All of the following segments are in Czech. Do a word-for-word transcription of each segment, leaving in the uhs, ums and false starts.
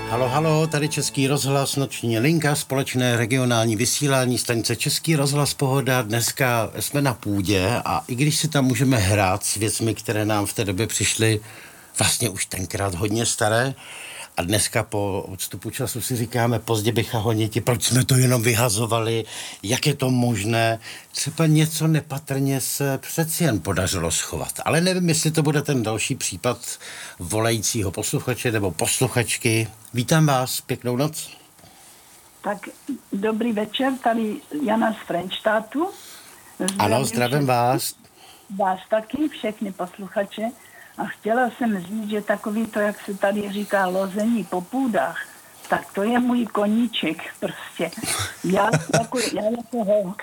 Halo, halo, tady Český rozhlas, noční linka, společné regionální vysílání, stanice Český rozhlas Pohoda. Dneska jsme na půdě a i když si tam můžeme hrát s věcmi, které nám v té době přišly vlastně už tenkrát hodně staré, a dneska po odstupu času si říkáme, pozdě bycha honiti, proč jsme to jenom vyhazovali, jak je to možné. Třeba něco nepatrně se přeci jen podařilo schovat. Ale nevím, jestli to bude ten další případ volajícího posluchače nebo posluchačky. Vítám vás, pěknou noc. Tak dobrý večer, tady Jana z Frenštátu. Ano, zdravím vás. Vás taky, všechny posluchače. A chtěla jsem říct, že takový to, jak se tady říká, lození po půdách, tak to je můj koníček prostě. Já jako, já jako holka.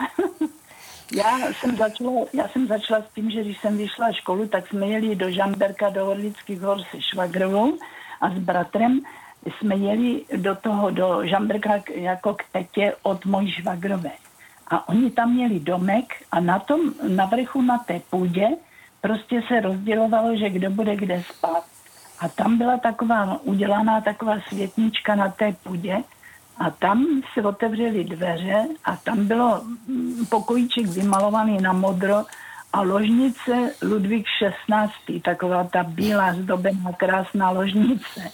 Já jsem, začala, já jsem začala s tím, že když jsem vyšla školu, tak jsme jeli do Žamberka, do Orlických hor se švagrovou a s bratrem jsme jeli do toho, do Žamberka jako k tetě od mojí švagrové. A oni tam měli domek a na tom, na vrchu na té půdě prostě se rozdělovalo, že kdo bude kde spát. A tam byla taková udělaná taková světnička na té půdě a tam se otevřely dveře a tam bylo pokojíček vymalovaný na modro a ložnice Ludvík šestnáctý, taková ta bílá zdobená krásná ložnice.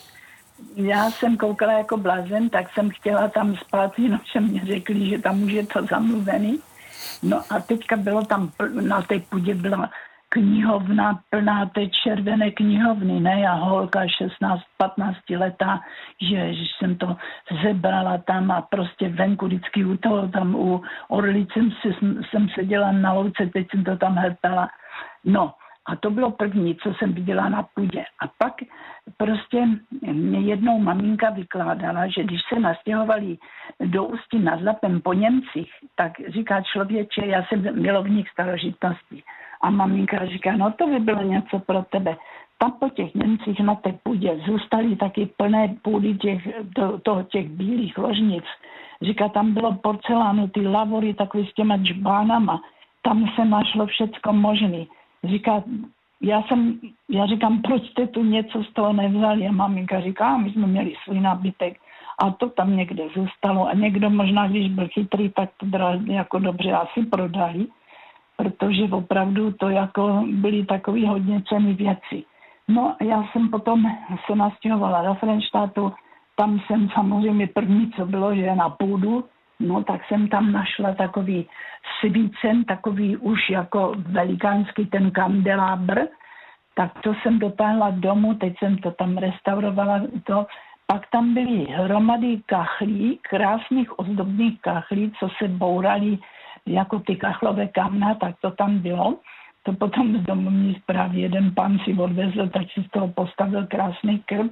Já jsem koukala jako blázen, tak jsem chtěla tam spát, jenomže mě řekli, že tam už je to zamluvený. No a teďka bylo tam, na té půdě byla knihovna plná té červené knihovny, ne? Já holka šestnáct patnáct letá, že, že jsem to zebrala tam a prostě venku vždycky u toho, tam u Orlic jsem, jsem seděla na louce, teď jsem to tam hrtala. No a to bylo první, co jsem viděla na půdě. A pak prostě mě jednou maminka vykládala, že když se nastěhovali do Ústí nad Labem po Němcích, tak říká člověče, já jsem milovník starožitností. A maminka říká, no to by bylo něco pro tebe. Tam po těch Němcích na té půdě zůstaly taky plné půdy těch, to, to, těch bílých ložnic. Říká, tam bylo porcelánu, ty lavory takový s těma džbánama. Tam se našlo všecko možné. Říká, já jsem, já říkám, proč jste tu něco z toho nevzali? A maminka říká, my jsme měli svůj nábytek a to tam někde zůstalo. A někdo možná, když byl chytrý, tak to jako dobře asi prodali, protože opravdu to jako byly takový hodně cenné věci. No a já jsem potom se nastěhovala do Frenštátu, tam jsem samozřejmě první, co bylo, že na půdu, no tak jsem tam našla takový svícen, takový už jako velikánský ten kandelábr, tak to jsem dotáhla domů, teď jsem to tam restaurovala, to. Pak tam byly hromady kachlí, krásných ozdobných kachlí, co se bourali jako ty kachlové kamna, tak to tam bylo. To potom z domovní zprávy jeden pán si odvezl, tak si z toho postavil krásný krb.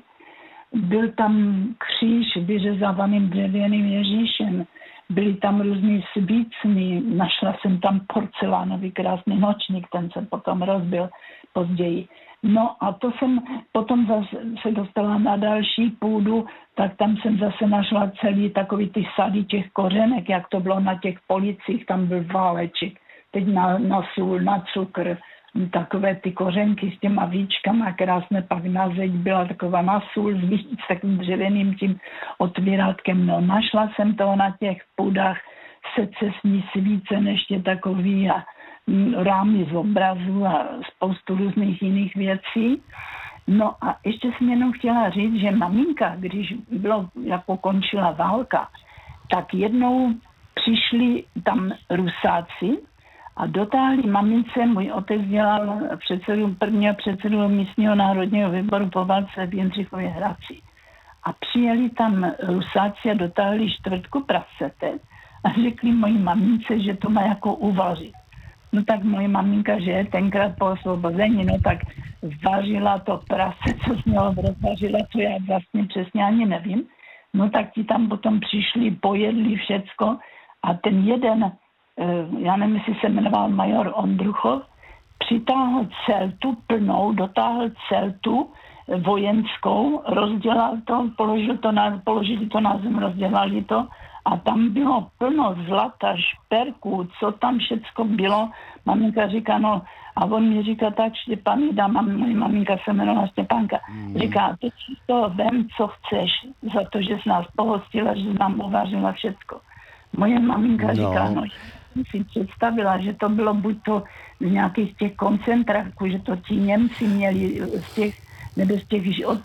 Byl tam kříž vyřezávaným dřevěným Ježíšem. Byly tam různý svícny, našla jsem tam porcelánový krásný nočník, ten se potom rozbil později. No a to jsem potom zase se dostala na další půdu, tak tam jsem zase našla celý takový ty sady těch kořenek, jak to bylo na těch policích, tam byl váleček, teď na, na sůl, na cukr, takové ty kořenky s těma víčkama krásné, pak na zeď byla taková na sůl s, víc, s takovým dřevěným tím otvírátkem. No našla jsem toho na těch půdách secesní svícen ještě takový a rámy z obrazu a spoustu různých jiných věcí. No a ještě jsem jenom chtěla říct, že maminka, když bylo, jako končila válka, tak jednou přišli tam Rusáci a dotáhli mamince, můj otec dělal předsedu, prvního předsedu místního národního výboru po válce v Jindřichově Hradci. A přijeli tam Rusáci a dotáhli čtvrtku prasete a řekli mojí mamince, že to má jako uvařit. No tak moje maminka, že tenkrát po osvobození, no tak zvařila to prase, co mělo rozvařila, co já vlastně přesně ani nevím. No tak ti tam potom přišli, pojedli všecko a ten jeden, já nevím, jestli se jmenoval major Ondruchov, přitáhl celtu plnou, dotáhl celtu vojenskou, rozdělal to, položil to na, položili to na zem, rozdělali to a tam bylo plno zlata, šperků, co tam všecko bylo. Maminka říká, no, a on mi říká, tak Štěpánída, mam, moje maminka se jmenovala Štěpánka, mm. říká, ty si to vem, co chceš, za to, že jsi nás pohostila, že jsi nám uvařila všecko. Moje maminka no. říká, no, jsem si představila, že to bylo buď to z nějakých těch koncentráků, že to ti Němci měli z těch, nebo z těch, od